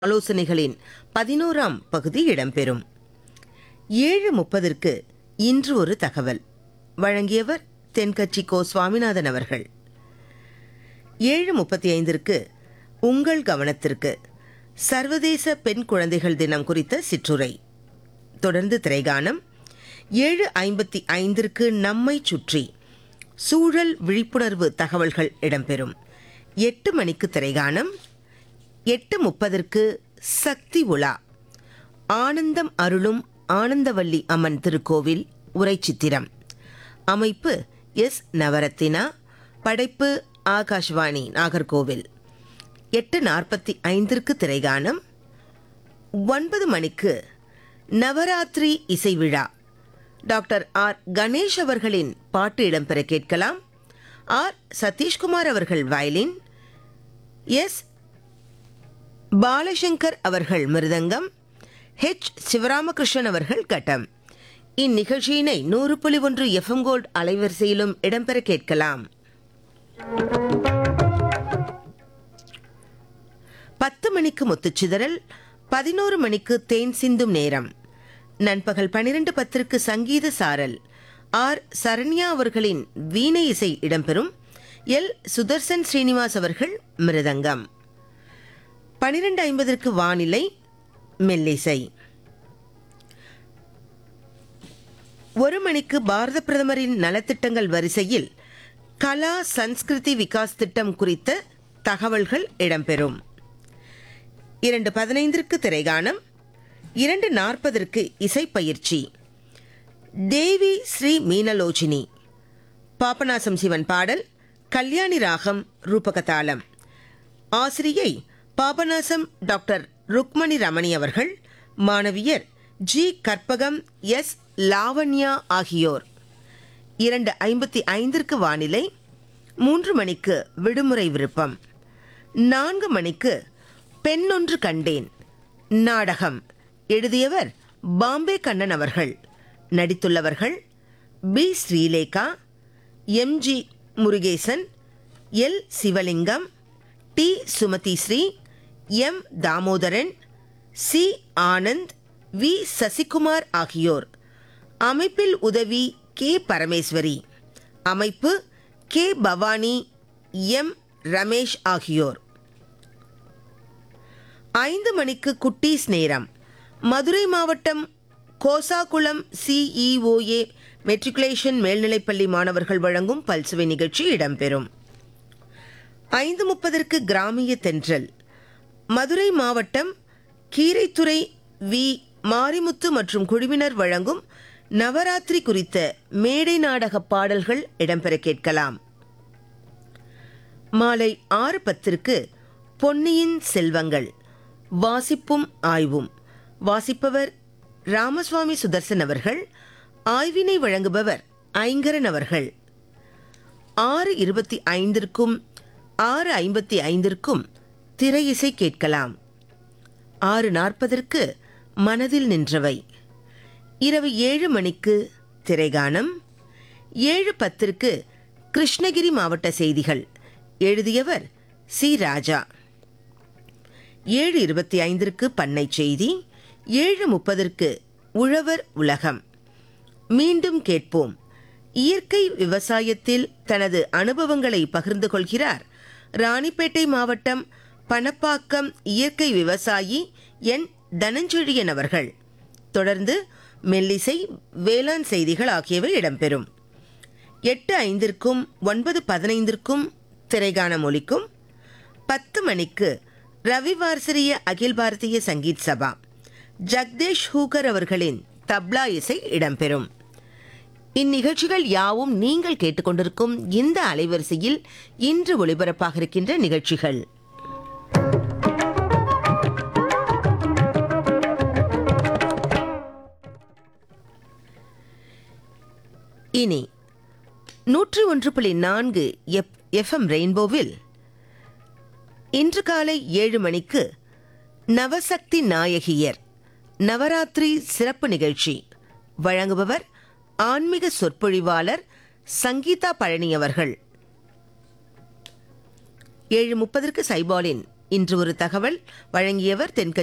ஆலோசனைகளின் 11ஆம் பகுதி இடம்பெறும். 7:30 இன்று ஒரு தகவல் வழங்கியவர் தென்கட்சி கோ சுவாமிநாதன் அவர்கள். 7:35 உங்கள் கவனத்திற்கு சர்வதேச பெண் குழந்தைகள் தினம் குறித்த சிற்றுரை. தொடர்ந்து திரைகானம். 7:55 நம்மை சுற்றி சூழல் விழிப்புணர்வு தகவல்கள் இடம்பெறும். 8 மணிக்கு திரைகானம். 8:30 சக்தி உலா. ஆனந்தம் அருளும் ஆனந்தவல்லி அம்மன் திருக்கோவில் உரைச்சித்திரம். அமைப்பு எஸ். நவரத்தினா. படைப்பு ஆகாஷ்வாணி நாகர்கோவில். 8:45 திரைகானம். 9 மணிக்கு நவராத்திரி இசை விழா. Doctor R. கணேஷ் அவர்களின் பாட்டு இடம்பெற கேட்கலாம். ஆர். சதீஷ்குமார் அவர்கள் வயலின், எஸ். பாலசங்கர் அவர்கள் மிருதங்கம், ஹெச். சிவராமகிருஷ்ணன் அவர்கள் கட்டம். இந்நிகழ்ச்சியினை 100.1 FM கோல்ட் அலைவரிசையிலும் இடம்பெற கேட்கலாம். 10 மணிக்கு முத்துச்சிதறல். 11 மணிக்கு தேன் சிந்தும் நேரம். நண்பகல் 12:10 சங்கீத சாரல். ஆர். சரண்யா அவர்களின் வீணை இசை இடம்பெறும். எல். சுதர்சன் ஸ்ரீனிவாஸ் அவர்கள் மிருதங்கம். 12:50 வானிலை மெல்லிசை. 1 மணிக்கு பாரத பிரதமரின் நலத்திட்டங்கள் வரிசையில் கலா சன்ஸ்கிருதி விகாஸ் திட்டம் குறித்த தகவல்கள் இடம்பெறும். 2:15 திரைகானம். 2:40 இசைப்பயிற்சி. தேவி ஸ்ரீ மீனலோச்சினி. பாபநாசம் சிவன் பாடல். கல்யாணி ராகம் ரூபகதாளம். ஆசிரியை பாபநாசம் டாக்டர் ருக்மணி ரமணி அவர்கள். மாணவியர் ஜி. கற்பகம், எஸ். லாவண்யா ஆகியோர். 2:55 வானிலை. 3 மணிக்கு விடுமுறை விருப்பம். 4 மணிக்கு பெண்ணொன்று கண்டேன் நாடகம். எழுதியவர் பாம்பே கண்ணன் அவர்கள். நடித்துள்ளவர்கள் B. Srilekha, M. G. Murugesan, L. Sivalingam, D. Sumathi Sri, M. Damodaran, C. Anand, we. Sasikumar ஆகியோர். அமைப்பில் உதவி கே. பரமேஸ்வரி. அமைப்பு கே. பவானி, எம். ரமேஷ் ஆகியோர். 5 மணிக்கு குட்டீஸ் நேரம். மதுரை மாவட்டம் கோசாகுளம் CEOA மெட்ரிகுலேஷன் மேல்நிலைப்பள்ளி மாணவர்கள் வழங்கும் பல்சுவை நிகழ்ச்சி இடம்பெறும். 5:30 கிராமிய தென்றல். மதுரை மாவட்டம் கீரைத்துறை வி. மாரிமுத்து மற்றும் குழுவினர் வழங்கும் நவராத்திரி குறித்த மேடை நாடக பாடல்கள் இடம்பெற கேட்கலாம். மாலை 6:10 பொன்னியின் செல்வங்கள். வாசிப்பும் ஆய்வும். வாசிப்பவர் ராமசுவாமி சுதர்சன் அவர்கள். ஆய்வினை வழங்குபவர் ஐங்கரன் அவர்கள். 6:25 6:55 திரை இசை கேட்கலாம். 6:40 மனதில் நின்றவை. இரவு 7 மணிக்கு திரைகானம். 7:10 கிருஷ்ணகிரி மாவட்ட செய்திகள். எழுதியவர் சி. ராஜா. 7:25 பண்ணை செய்தி. 7:30 உழவர் உலகம். மீண்டும் கேட்போம். இயற்கை விவசாயத்தில் தனது அனுபவங்களை பகிர்ந்து கொள்கிறார் ராணிப்பேட்டை மாவட்டம் பணப்பாக்கம் இயற்கை விவசாயி என். தனஞ்செழியன் அவர்கள். தொடர்ந்து மெல்லிசை, வேளாண் செய்திகள் ஆகியவை இடம்பெறும். 8:05 9:15 திரைகானம் ஒலிக்கும். 10 மணிக்கு ரவிவார்சரிய அகில் பாரதிய சங்கீத் சபா. ஜக்தேஷ் ஹூகர் அவர்களின் தப்லா இசை இடம்பெறும். இந்நிகழ்ச்சிகள் யாவும் நீங்கள் கேட்டுக்கொண்டிருக்கும் இந்த அலைவரிசையில் இன்று ஒளிபரப்பாக இருக்கின்ற நிகழ்ச்சிகள். இனி 101.4 FM ரெயின்போவில் இன்று காலை 7 மணிக்கு நவசக்தி நாயகியர் நவராத்திரி சிறப்பு நிகழ்ச்சி. வழங்குபவர் ஆன்மீக சொற்பொழிவாளர் சங்கீதா பழனி அவர்கள். 7:30 சைபாலின் இன்று ஒரு தகவல் வழங்கியவர் தென்கட்சி